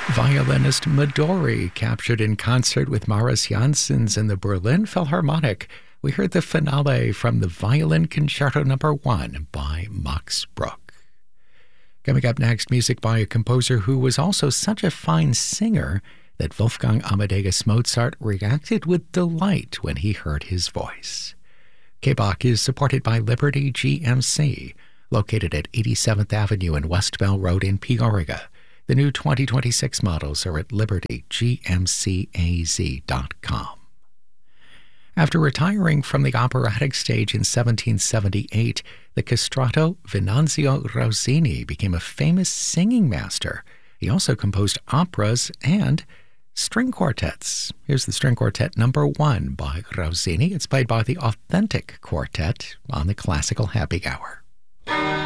Violinist Midori, captured in concert with Maris Janssens in the Berlin Philharmonic. We heard the finale from the Violin Concerto No. 1 by Max Bruch. Coming up next, music by a composer who was also such a fine singer that Wolfgang Amadeus Mozart reacted with delight when he heard his voice. K-Bach is supported by Liberty GMC, located at 87th Avenue and West Bell Road in Peoria. The new 2026 models are at libertygmcaz.com. After retiring from the operatic stage in 1778, the castrato Venanzio Rossini became a famous singing master. He also composed operas and string quartets. Here's the String Quartet No. 1 by Rossini. It's played by the Authentic Quartet on the Classical Happy Hour.